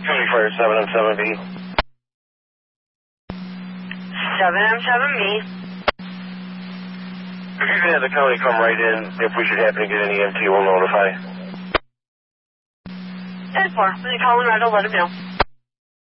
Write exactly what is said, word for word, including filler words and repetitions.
County Fire seven M seven B. seven M seven B. If you can have the county come right in, if we should happen to get any M T, we'll notify. ten four. When you call in, I'll let him know.